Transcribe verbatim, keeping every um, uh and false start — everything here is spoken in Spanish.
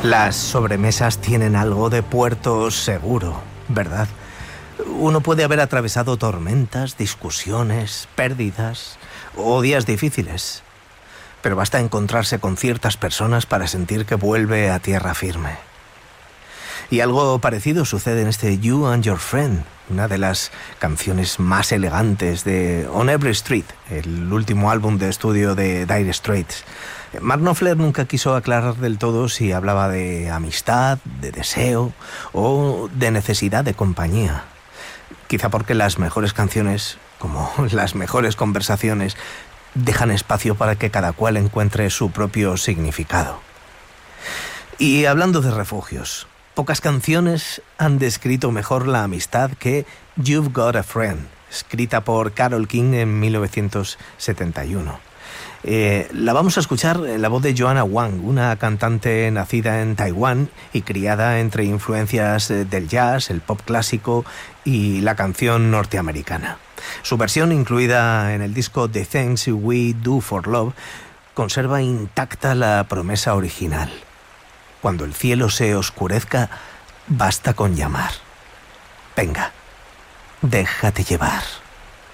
Las sobremesas tienen algo de puerto seguro, ¿verdad? Uno puede haber atravesado tormentas, discusiones, pérdidas o días difíciles, pero basta encontrarse con ciertas personas para sentir que vuelve a tierra firme. Y algo parecido sucede en este You and Your Friend, una de las canciones más elegantes de On Every Street, el último álbum de estudio de Dire Straits. Mark Knopfler nunca quiso aclarar del todo si hablaba de amistad, de deseo o de necesidad de compañía. Quizá porque las mejores canciones, como las mejores conversaciones, dejan espacio para que cada cual encuentre su propio significado. Y hablando de refugios, pocas canciones han descrito mejor la amistad que You've Got a Friend, escrita por Carole King en mil novecientos setenta y uno. Eh, la vamos a escuchar en la voz de Joanna Wang, una cantante nacida en Taiwán y criada entre influencias del jazz, el pop clásico y la canción norteamericana. Su versión, incluida en el disco The Things We Do for Love, conserva intacta la promesa original. Cuando el cielo se oscurezca, basta con llamar. Venga, déjate llevar.